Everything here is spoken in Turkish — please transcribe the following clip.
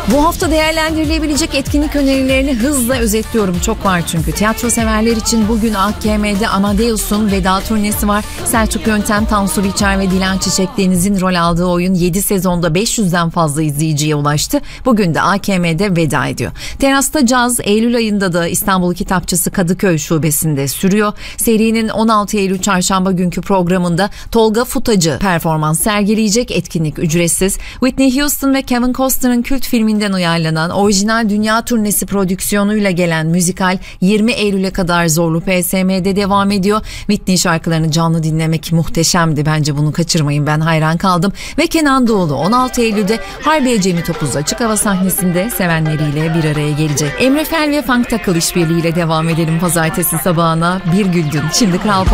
Bu hafta değerlendirilebilecek etkinlik önerilerini hızla özetliyorum. Çok var çünkü. Tiyatro severler için bugün AKM'de Amadeus'un veda turnesi var. Selçuk Yöntem, Tansu Biçer ve Dilan Çiçek Deniz'in rol aldığı oyun 7 sezonda 500'den fazla izleyiciye ulaştı. Bugün de AKM'de veda ediyor. Terasta Caz Eylül ayında da İstanbul Kitapçısı Kadıköy Şubesi'nde sürüyor. Serinin 16 Eylül Çarşamba günkü programında Tolga Futacı performans sergileyecek. Etkinlik ücretsiz. Whitney Houston ve Kevin Costner'ın kült filminden uyarlanan orijinal dünya turnesi prodüksiyonuyla gelen müzikal 20 Eylül'e kadar Zorlu PSM'de devam ediyor. Whitney şarkılarını canlı dinlemek muhteşemdi. Bence bunu kaçırmayın, ben hayran kaldım. Ve Kenan Doğulu 16 Eylül'de Harbiye Cemi Topuz açık hava sahnesinde sevenleriyle bir araya gelecek. Emre Fel ve Funk Takıl işbirliğiyle devam edelim pazartesi sabahına. Bir güldün. Şimdi Kral Pop